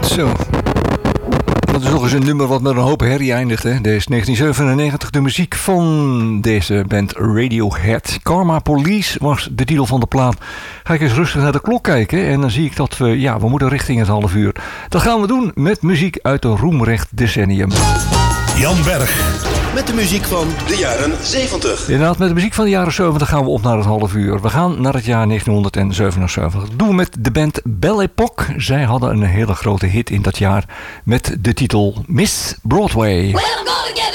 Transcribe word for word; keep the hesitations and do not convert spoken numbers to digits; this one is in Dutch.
Zo. Dat is nog eens een nummer wat met een hoop herrie eindigt. Hè? Deze is negentien zevenennegentig. De muziek van deze band Radiohead. Karma Police was de titel van de plaat. Ga ik eens rustig naar de klok kijken. En dan zie ik dat we, ja, we moeten richting het half uur. Dat gaan we doen met muziek uit de roemrecht decennium. Jan Berg. Met de muziek van de jaren zeventig. Inderdaad, met de muziek van de jaren zeventig gaan we op naar het half uur. We gaan naar het jaar negentienhonderdzevenenzeventig. Dat doen we met de band Belle Époque. Zij hadden een hele grote hit in dat jaar met de titel Miss Broadway. Well, I'm gonna get